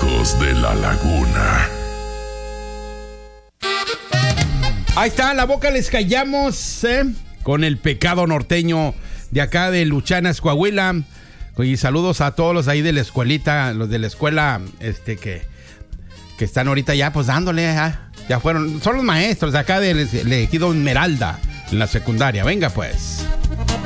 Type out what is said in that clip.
Hijos de la Laguna. Ahí está, la boca les callamos, con el pecado norteño de acá de Luchanas, Coahuila. Y saludos a todos los ahí de la escuelita, los de la escuela, que están ahorita ya pues dándole, ya fueron, son los maestros de acá del ejido Esmeralda, en la secundaria. Venga pues.